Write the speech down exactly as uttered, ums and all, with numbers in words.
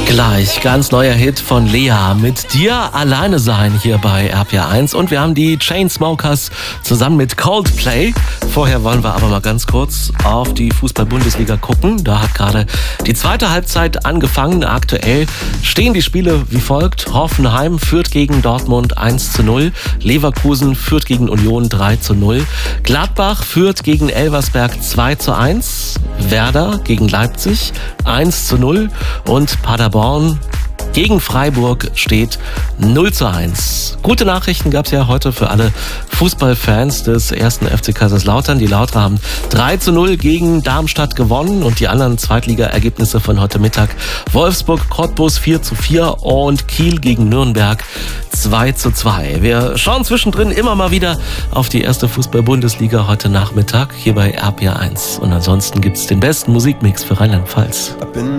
Gleich, ganz neuer Hit von Lea, mit dir alleine sein hier bei R P R eins. Und wir haben die Chainsmokers zusammen mit Coldplay. Vorher wollen wir aber mal ganz kurz auf die Fußball-Bundesliga gucken. Da hat gerade die zweite Halbzeit angefangen. Aktuell stehen die Spiele wie folgt. Hoffenheim führt gegen Dortmund eins zu null. Leverkusen führt gegen Union drei zu null. Gladbach führt gegen Elversberg zwei zu eins. Werder gegen Leipzig eins zu null. Und Paderborn gegen Freiburg steht null zu eins. Gute Nachrichten gab es ja heute für alle Fußballfans des ersten F C Kaiserslautern. Die Lauterer haben drei zu null gegen Darmstadt gewonnen und die anderen Zweitliga-Ergebnisse von heute Mittag: Wolfsburg Cottbus vier zu vier und Kiel gegen Nürnberg zwei zu zwei. Wir schauen zwischendrin immer mal wieder auf die erste Fußball-Bundesliga heute Nachmittag hier bei R P R eins. Und ansonsten gibt es den besten Musikmix für Rheinland-Pfalz.